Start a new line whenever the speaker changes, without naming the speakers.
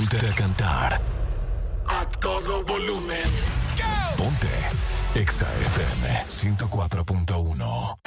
Ponte a cantar a todo volumen. Ponte Exa FM 104.1.